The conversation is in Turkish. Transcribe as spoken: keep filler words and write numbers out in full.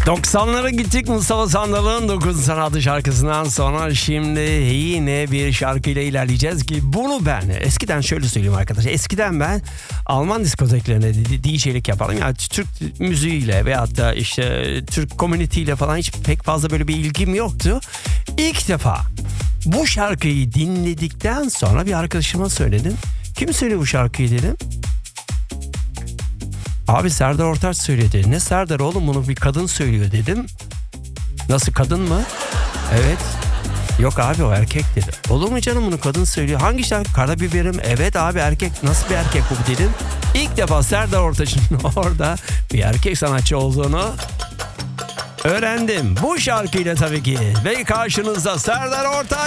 doksanlara gittik Mustafa Sandal'ın dokuz Sanatlı şarkısından sonra şimdi yine bir şarkıyla ilerleyeceğiz ki bunu ben eskiden şöyle söyleyeyim arkadaşlar. Eskiden ben Alman diskoteklerinde D J'lik yaparım. Yani Türk müziğiyle veyahut da işte Türk community ile falan hiç pek fazla böyle bir ilgim yoktu. İlk defa bu şarkıyı dinledikten sonra bir arkadaşıma söyledim. Kim söylüyor bu şarkıyı dedim. Abi Serdar Ortaç söyledi. Ne Serdar oğlum, bunu bir kadın söylüyor dedim. Nasıl, kadın mı? Evet. Yok abi o erkek dedi. Olur mu canım, bunu kadın söylüyor. Hangi şarkı? Karabiberim. Evet abi erkek. Nasıl bir erkek bu dedim. İlk defa Serdar Ortaç'ın orada bir erkek sanatçı olduğunu öğrendim. Bu şarkıyla tabii ki. Ve karşınızda Serdar Ortaç.